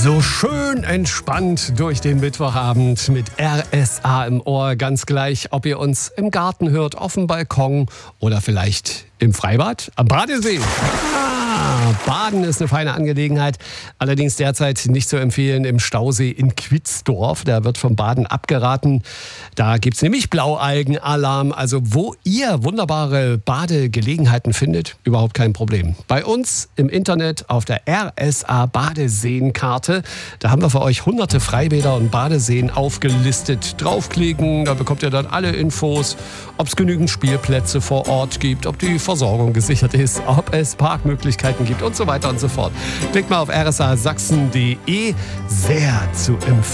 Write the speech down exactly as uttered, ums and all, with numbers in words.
So schön entspannt durch den Mittwochabend mit R S A im Ohr. Ganz gleich, ob ihr uns im Garten hört, auf dem Balkon oder vielleicht im Freibad am Badesee. Ah, Baden ist eine feine Angelegenheit, allerdings derzeit nicht zu empfehlen im Stausee in Quitzdorf. Da wird vom Baden abgeraten. Da gibt es nämlich Blaualgenalarm. Also wo ihr wunderbare Badegelegenheiten findet, überhaupt kein Problem. Bei uns im Internet auf der R S A Badeseenkarte, da haben wir für euch hunderte Freibäder und Badeseen aufgelistet. Draufklicken, da bekommt ihr dann alle Infos, ob es genügend Spielplätze vor Ort gibt, ob die Versorgung gesichert ist, ob es Parkmöglichkeiten gibt und so weiter und so fort. Klickt mal auf r s a sachsen punkt d e, sehr zu empfehlen.